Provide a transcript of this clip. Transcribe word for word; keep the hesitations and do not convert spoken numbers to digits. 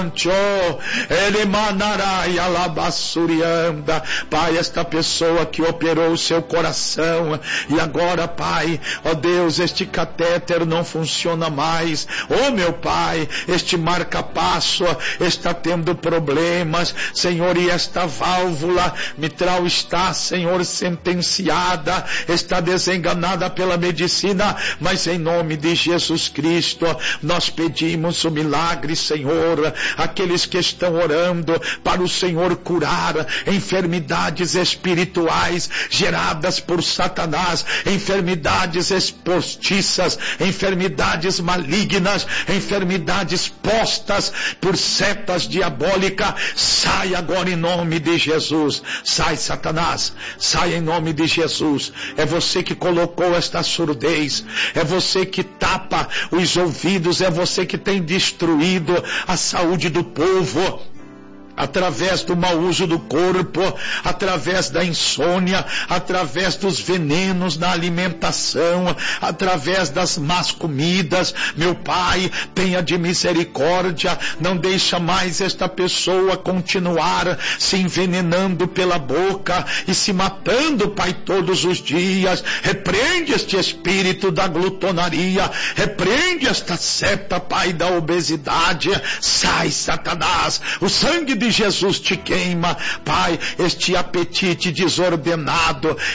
Ele mandarai alabassurianda. Pai, esta pessoa que operou o seu coração, e agora, Pai, ó Deus, este catéter não funciona mais. Ó meu Pai, este marca-passo está tendo problemas, Senhor, e esta válvula mitral está, Senhor, sentenciada, está desenganada pela medicina, mas em nome de Jesus Cristo, nós pedimos o milagre, Senhor. Aqueles que estão orando para o Senhor curar enfermidades espirituais geradas por Satanás, enfermidades postiças, enfermidades malignas, enfermidades postas por setas diabólicas, sai agora em nome de Jesus. Sai, Satanás, sai em nome de Jesus. É você que colocou esta surdez, é você que tapa os ouvidos, é você que tem destruído a saúde do povo, através do mau uso do corpo, através da insônia, através dos venenos na alimentação, através das más comidas. Meu Pai, tenha de misericórdia, não deixa mais esta pessoa continuar se envenenando pela boca e se matando, Pai, todos os dias. Repreende este espírito da glutonaria, repreende esta seta, Pai, da obesidade. Sai, Satanás, o sangue de Jesus te queima, Pai, este apetite desordenado,